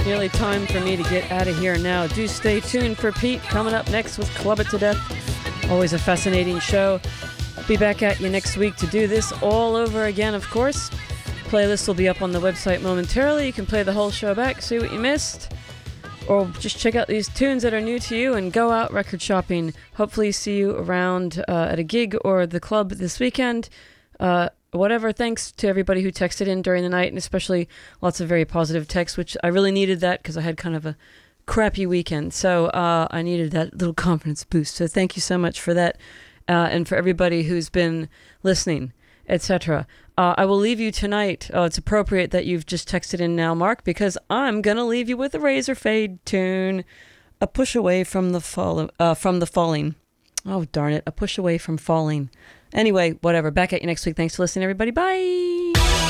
nearly time for me to get out of here now. Do stay tuned for Pete coming up next with Club It to Death. Always a fascinating show. Be back at you next week to do this all over again, of course. Playlist will be up on the website momentarily. You can play the whole show back, see what you missed, or just check out these tunes that are new to you and go out record shopping. Hopefully see you around at a gig or the club this weekend. Whatever, thanks to everybody who texted in during the night, and especially lots of very positive texts, which I really needed that because I had kind of a crappy weekend. So I needed that little confidence boost. So thank you so much for that, and for everybody who's been listening, etc. I will leave you tonight. It's appropriate that you've just texted in now, Mark, because I'm going to leave you with a Razor Fade tune, A Push Away from the Falling. Oh, darn it. A Push Away from Falling. Anyway, whatever. Back at you next week. Thanks for listening, everybody. Bye.